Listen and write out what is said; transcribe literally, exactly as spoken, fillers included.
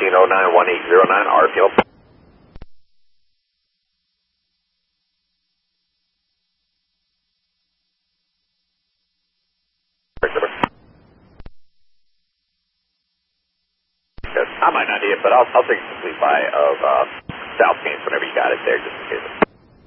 fourteen oh nine one eight zero nine, R F field. I might not need it, but I'll, I'll take a complete buy of uh, South Canes whenever you got it there, just in case.